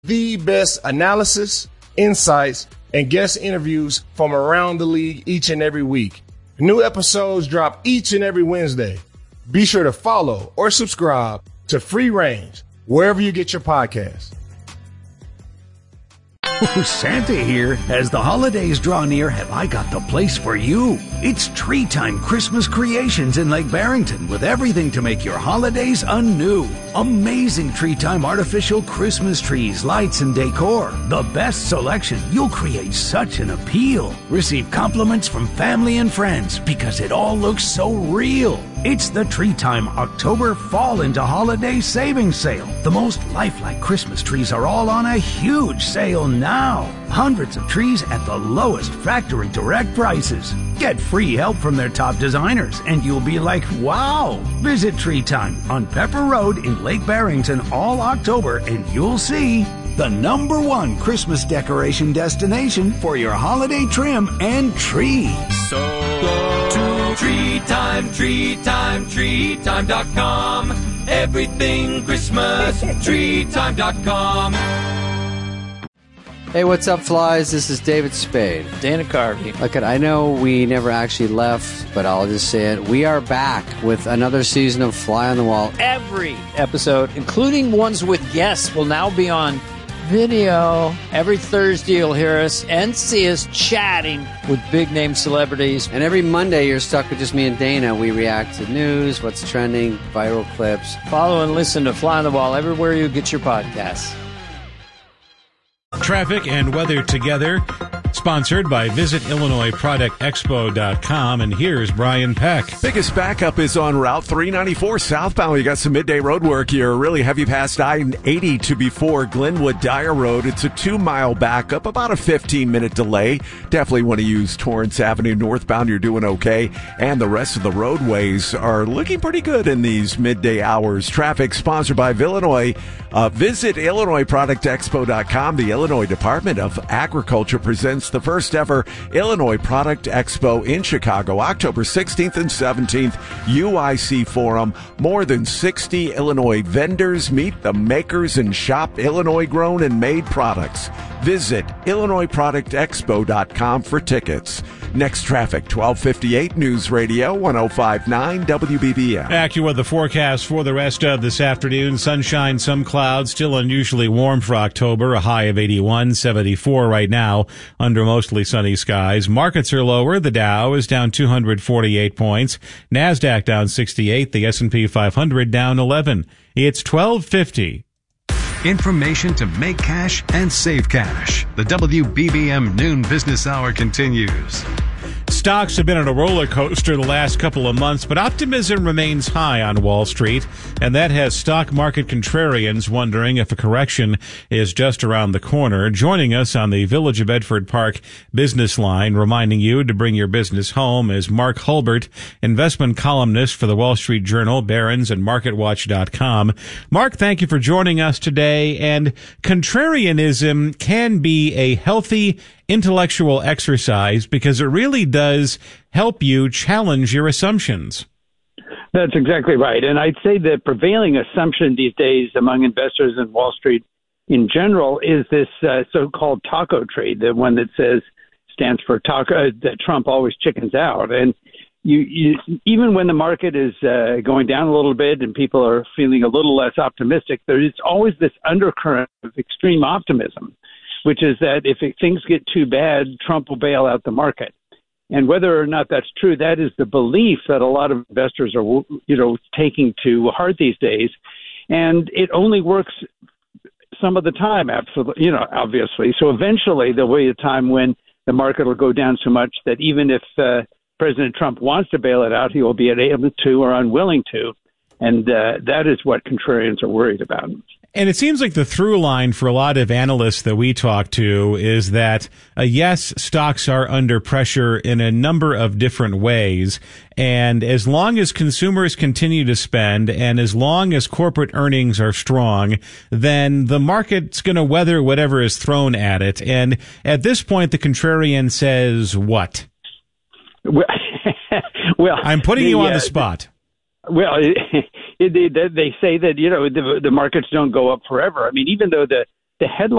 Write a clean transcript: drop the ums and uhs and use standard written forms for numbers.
The best analysis, insights, and guest interviews from around the league each and every week. New episodes drop each and every Wednesday. Be sure to follow or subscribe to Free Range wherever you get your podcasts. Oh, Santa here. As the holidays draw near, have I got the place for you? It's Tree Time Christmas Creations in Lake Barrington with everything to make your holidays anew. Amazing Tree Time artificial Christmas trees, lights, and decor. The best selection. You'll create such an appeal. Receive compliments from family and friends because it all looks so real. It's the Tree Time October Fall into Holiday Savings Sale. The most lifelike Christmas trees are all on a huge sale now. Hundreds of trees at the lowest factory direct prices. Get free help from their top designers and you'll be like, wow. Visit Tree Time on Pepper Road in Lake Barrington all October and you'll see the #1 Christmas decoration destination for your holiday trim and tree. So go to treetime.com. Everything Christmas, treetime.com. Hey, what's up, flies? This is David Spade. Dana Carvey. Look, I know we never actually left, but I'll just say it. We are back with another season of Fly on the Wall. Every episode, including ones with guests, will now be on video. Every Thursday, you'll hear us and see us chatting with big-name celebrities. And every Monday, you're stuck with just me and Dana. We react to news, what's trending, viral clips. Follow and listen to Fly on the Wall everywhere you get your podcasts. Traffic and weather together, sponsored by VisitIllinoisProductExpo.com, and here's Brian Peck. Biggest backup is on Route 394 southbound. You got some midday road work here. Really heavy past I-80 to before Glenwood Dyer Road. It's a 2-mile backup, about a 15-minute delay. Definitely want to use Torrance Avenue northbound. You're doing okay. And the rest of the roadways are looking pretty good in these midday hours. Traffic sponsored by Illinois. Visit IllinoisProductExpo.com. The Illinois Department of Agriculture presents the first ever Illinois Product Expo in Chicago, October 16th and 17th, UIC Forum. More than 60 Illinois vendors meet the makers and shop Illinois grown and made products. Visit IllinoisProductExpo.com for tickets. Next traffic, 1258 News Radio 105.9 WBBM. AccuWeather forecast for the rest of this afternoon. Sunshine, some clouds, still unusually warm for October. A high of 81, 74 right now under mostly sunny skies. Markets are lower. The Dow is down 248 points. NASDAQ down 68. The S&P 500 down 11. It's 1250. Information to make cash and save cash. The WBBM Noon Business Hour continues. Stocks have been on a roller coaster the last couple of months, but optimism remains high on Wall Street, and that has stock market contrarians wondering if a correction is just around the corner. Joining us on the Village of Bedford Park business line, reminding you to bring your business home, is Mark Hulbert, investment columnist for the Wall Street Journal, Barron's, and MarketWatch.com. Mark, thank you for joining us today. And contrarianism can be a healthy intellectual exercise because it really does help you challenge your assumptions. That's exactly right. And I'd say the prevailing assumption these days among investors in Wall Street in general is this so-called taco trade, the one that stands for taco, that Trump always chickens out. And you even when the market is going down a little bit and people are feeling a little less optimistic, there is always this undercurrent of extreme optimism, which is that if things get too bad, Trump will bail out the market. And whether or not that's true, that is the belief that a lot of investors are, taking to heart these days. And it only works some of the time, absolutely, obviously. So eventually there'll be a time when the market will go down so much that even if President Trump wants to bail it out, he will be able to or unwilling to. And that is what contrarians are worried about. And it seems like the through line for a lot of analysts that we talk to is that, yes, stocks are under pressure in a number of different ways. And as long as consumers continue to spend and as long as corporate earnings are strong, then the market's going to weather whatever is thrown at it. And at this point, the contrarian says what? Well, I'm putting you on the spot. Well, they say that, the markets don't go up forever. I mean, even though the the headline